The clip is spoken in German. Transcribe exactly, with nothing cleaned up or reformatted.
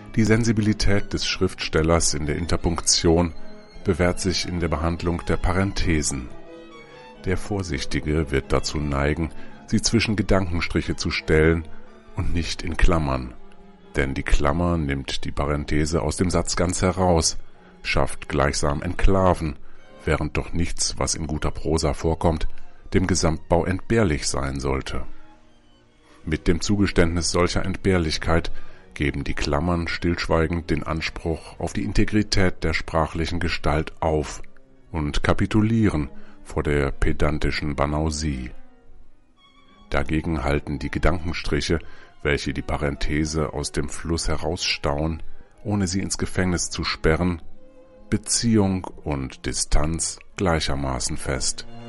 Die Sensibilität des Schriftstellers in der Interpunktion bewährt sich in der Behandlung der Parenthesen. Der Vorsichtige wird dazu neigen, sie zwischen Gedankenstriche zu stellen und nicht in Klammern, denn die Klammer nimmt die Parenthese aus dem Satz ganz heraus, schafft gleichsam Enklaven, während doch nichts, was in guter Prosa vorkommt, dem Gesamtbau entbehrlich sein sollte. Mit dem Zugeständnis solcher Entbehrlichkeit geben die Klammern stillschweigend den Anspruch auf die Integrität der sprachlichen Gestalt auf und kapitulieren vor der pedantischen Banausie. Dagegen halten die Gedankenstriche, welche die Parenthese aus dem Fluss herausstauen, ohne sie ins Gefängnis zu sperren, Beziehung und Distanz gleichermaßen fest.